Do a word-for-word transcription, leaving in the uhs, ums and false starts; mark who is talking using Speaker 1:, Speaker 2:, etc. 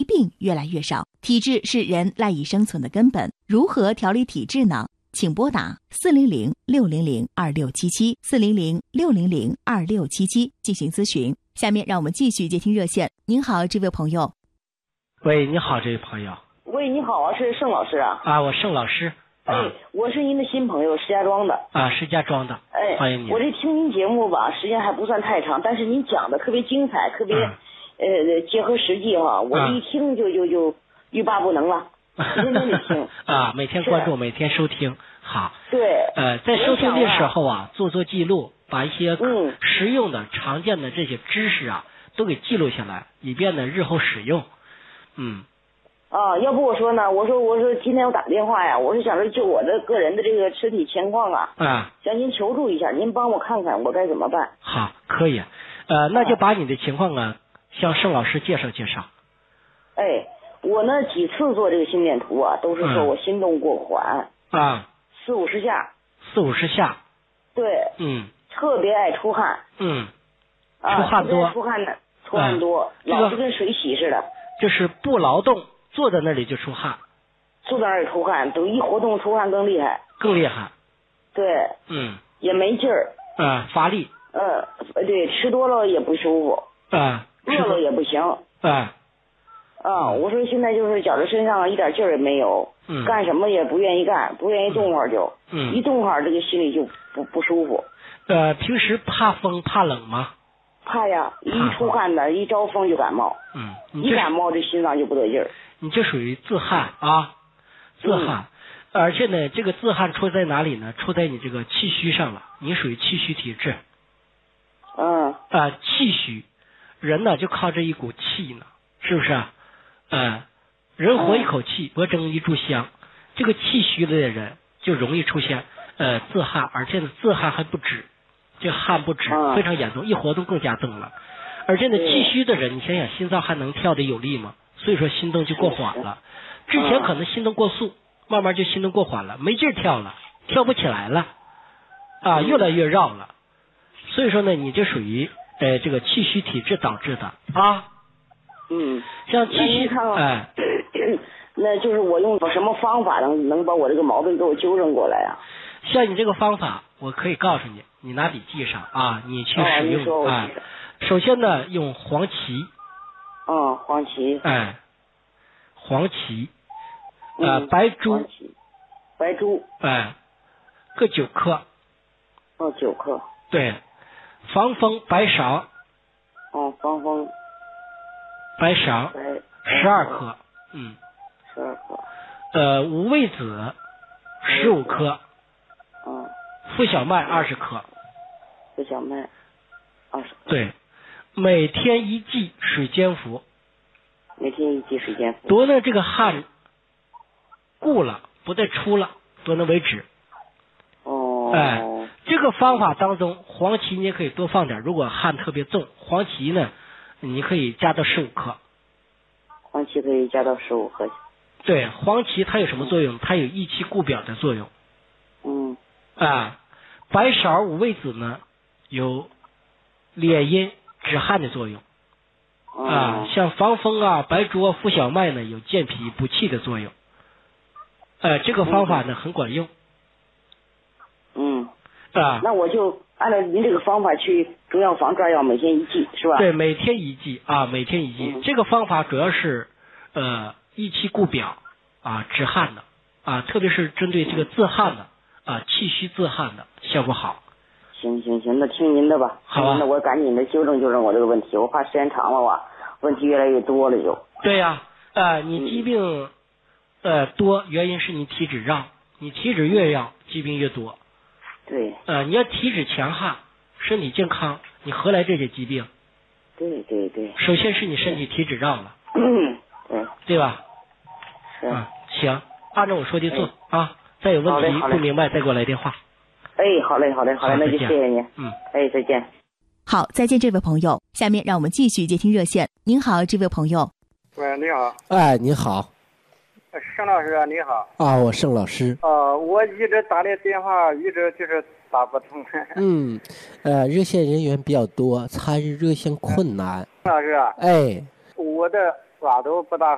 Speaker 1: 病越来越少。体质是人赖以生存的根本，如何调理体质呢？请拨打四零零六零零二六七七四零零六零零二六七七进行咨询。下面让我们继续接听热线。您好，这位朋友。
Speaker 2: 喂，你好，这位朋友。
Speaker 3: 喂，你好啊，是盛老师啊。
Speaker 2: 啊，我盛老师。
Speaker 3: 哎，
Speaker 2: 啊、
Speaker 3: 我是您的新朋友，石家庄的。
Speaker 2: 啊，石家庄的。
Speaker 3: 哎，
Speaker 2: 欢迎您。
Speaker 3: 我这听您节目吧，时间还不算太长，但是您讲的特别精彩，特别、嗯、呃结合实际哈，我这一听就就就欲罢不能了，天天得听。
Speaker 2: 啊，每天关注，每天收听。好。
Speaker 3: 对。
Speaker 2: 呃，在收听的时候啊，做做记录，把一些
Speaker 3: 嗯
Speaker 2: 实用的、常见的这些知识啊，都给记录下来，以便呢日后使用。嗯。
Speaker 3: 啊，要不我说呢？我说我说今天我打电话呀，我是想着就我的个人的这个身体情况啊，
Speaker 2: 啊，
Speaker 3: 向您求助一下，您帮我看看我该怎么办。
Speaker 2: 好，可以。呃，那就把你的情况啊，向盛老师介绍介绍。
Speaker 3: 哎，我呢几次做这个心电图啊，都是说我心动过缓。
Speaker 2: 嗯、啊。
Speaker 3: 四五十下。
Speaker 2: 四五十下。
Speaker 3: 对。
Speaker 2: 嗯。
Speaker 3: 特别爱出汗。
Speaker 2: 嗯。
Speaker 3: 啊、
Speaker 2: 出汗多。
Speaker 3: 出汗的，出汗多，
Speaker 2: 嗯、
Speaker 3: 老是跟水洗似的。
Speaker 2: 就是不劳动。坐在那里就出汗，
Speaker 3: 坐在那里出汗，都一活动出汗更厉害，
Speaker 2: 更厉害。
Speaker 3: 对，
Speaker 2: 嗯，
Speaker 3: 也没劲儿，
Speaker 2: 啊、呃，乏力，
Speaker 3: 呃，对，吃多了也不舒服，
Speaker 2: 啊、
Speaker 3: 呃，饿了也不行，
Speaker 2: 啊、
Speaker 3: 呃，啊、呃，我说现在就是觉着身上一点劲儿也没有，
Speaker 2: 嗯，
Speaker 3: 干什么也不愿意干，不愿意动会儿就，
Speaker 2: 嗯，
Speaker 3: 一动会儿这个心里就不不舒服。
Speaker 2: 呃，平时怕风怕冷吗？
Speaker 3: 怕呀，一出汗的，一招风就感冒，
Speaker 2: 嗯，
Speaker 3: 一感冒这心脏就不得劲儿。
Speaker 2: 你这属于自汗啊，自汗、嗯，而且呢，这个自汗出在哪里呢？出在你这个气虚上了，你属于气虚体质。
Speaker 3: 嗯。
Speaker 2: 啊、呃，气虚，人呢就靠这一股气呢，是不是啊？呃，人活一口气，博争一炷香。这个气虚的人就容易出现呃自汗，而且呢自汗还不止，这汗不止，非常严重，一活动更加增了。而且呢，气虚的人，你想想，心脏还能跳得有力吗？所以说心动就过缓了，之前可能心动过速，慢慢就心动过缓了，没劲儿跳了，跳不起来了，啊，越来越绕了。所以说呢，你就属于呃这个气虚体质导致的啊。
Speaker 3: 嗯。
Speaker 2: 像气虚，哎，
Speaker 3: 那就是我用什么方法能能把我这个毛病给我纠正过来啊？
Speaker 2: 像你这个方法，我可以告诉你，你拿笔记上啊，你去使用啊、哦。首先呢，用黄芪。
Speaker 3: 嗯，黄芪。
Speaker 2: 哎，黄芪，呃，
Speaker 3: 嗯、
Speaker 2: 白术，
Speaker 3: 白术，
Speaker 2: 哎，各九克。
Speaker 3: 哦，九克。
Speaker 2: 对，防风白芍。
Speaker 3: 哦，防风。
Speaker 2: 白芍。十二克。嗯。
Speaker 3: 十二克。
Speaker 2: 呃，五味子，十五克。
Speaker 3: 嗯。
Speaker 2: 附小麦二十克。
Speaker 3: 附小麦，二十克。
Speaker 2: 对。每天一剂水煎服，
Speaker 3: 每天一剂水煎服，
Speaker 2: 多呢这个汗固了，不再出了，多能为止。
Speaker 3: 哦，
Speaker 2: 哎，这个方法当中，黄芪你也可以多放点，如果汗特别重，黄芪呢，你可以加到十五克。
Speaker 3: 黄芪可以加到十五克。
Speaker 2: 对，黄芪它有什么作用？它有益气固表的作用。
Speaker 3: 嗯。
Speaker 2: 啊，白芍、五味子呢，有敛阴止汗的作用。
Speaker 3: 哦、
Speaker 2: 啊，像防风啊、白术啊、附小麦呢，有健脾补气的作用。呃，这个方法呢、嗯、很管用。
Speaker 3: 嗯。
Speaker 2: 啊。
Speaker 3: 那我就按照您这个方法去中药房抓药，每天一剂是吧？
Speaker 2: 对，每天一剂啊，每天一剂。
Speaker 3: 嗯、
Speaker 2: 这个方法主要是呃益气固表啊、止汗的啊，特别是针对这个自汗的啊、气虚自汗的效果好。
Speaker 3: 行行行，那听您的吧。
Speaker 2: 好啊。
Speaker 3: 那我赶紧的纠正纠正我这个问题，我怕时间长了吧，问题越来越多了就。
Speaker 2: 对呀、啊，呃，你疾病、嗯、呃多，原因是你体质让，你体质越让，疾病越多。
Speaker 3: 对。
Speaker 2: 呃，你要体质强悍，身体健康，你何来这些疾病？
Speaker 3: 对对对。
Speaker 2: 首先是你身体体质让了。
Speaker 3: 嗯。对。
Speaker 2: 对吧？
Speaker 3: 是。
Speaker 2: 嗯，行，按照我说的做、哎、啊。再有问题不明白再给我来电话。
Speaker 3: 哎，好嘞，好嘞，好嘞，那就谢谢您。
Speaker 2: 嗯，
Speaker 3: 哎，再见。
Speaker 1: 好，再见，这位朋友。下面让我们继续接听热线。您好，这位朋友。
Speaker 4: 喂，你好。
Speaker 5: 哎，你好。
Speaker 4: 盛老师，你好。
Speaker 5: 啊，我盛老师。
Speaker 4: 哦，我一直打的电话，一直就是打不通。
Speaker 5: 嗯，呃，热线人员比较多，参与热线困难。
Speaker 4: 盛老师啊。
Speaker 5: 哎。
Speaker 4: 我的耳朵不大